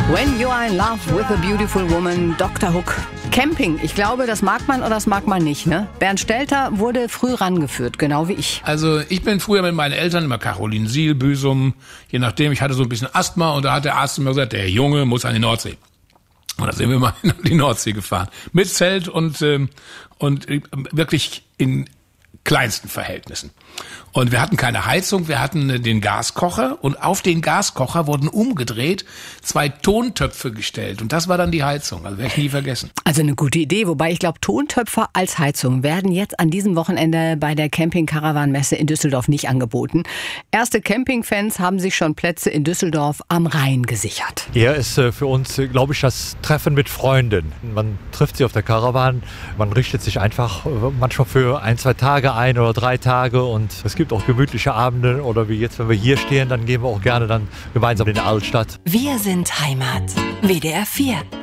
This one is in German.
When You Are in Love with a Beautiful Woman, Dr. Hook. Camping, ich glaube, das mag man oder das mag man nicht, ne? Bernd Stelter wurde früh rangeführt, genau wie ich. Also ich bin früher mit meinen Eltern immer Carolinsiel, Büsum, je nachdem, ich hatte so ein bisschen Asthma und da hat der Arzt immer gesagt, der Junge muss an die Nordsee. Und da sind wir mal in die Nordsee gefahren. Mit Zelt und wirklich in kleinsten Verhältnissen. Und wir hatten keine Heizung, wir hatten den Gaskocher und auf den Gaskocher wurden umgedreht 2 Tontöpfe gestellt und das war dann die Heizung, also werde ich nie vergessen. Also eine gute Idee, wobei ich glaube, Tontöpfe als Heizung werden jetzt an diesem Wochenende bei der Camping-Caravan-Messe in Düsseldorf nicht angeboten. Erste Campingfans haben sich schon Plätze in Düsseldorf am Rhein gesichert. Eher ist für uns, glaube ich, das Treffen mit Freunden. Man trifft sie auf der Caravan, man richtet sich einfach manchmal für 1-2 Tage ein oder 3 Tage und es gibt auch gemütliche Abende oder wie jetzt, wenn wir hier stehen, dann gehen wir auch gerne dann gemeinsam in die Altstadt. Wir sind Heimat. WDR 4.